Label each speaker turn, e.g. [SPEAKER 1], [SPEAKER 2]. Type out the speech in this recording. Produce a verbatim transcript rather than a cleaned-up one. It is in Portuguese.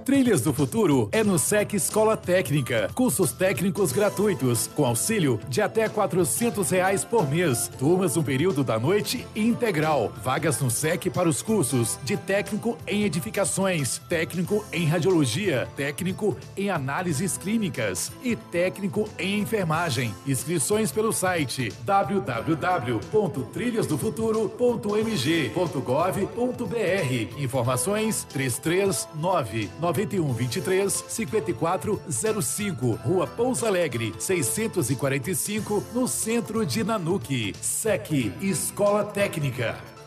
[SPEAKER 1] Trilhas do Futuro é no SEC Escola Técnica. Cursos técnicos gratuitos, com auxílio de até quatrocentos reais por mês. Turmas no período da noite integral. Vagas no SEC para os cursos de técnico em edificações, técnico em radiologia, técnico em análises clínicas e técnico em enfermagem. Inscrições pelo site w w w ponto trilhas do futuro ponto m g ponto gov ponto b r. Informações três três nove, nove um dois três, cinco quatro zero cinco, Rua Pouso Alegre, seiscentos e quarenta e cinco, no centro de Nanuque. SEC Escola Técnica.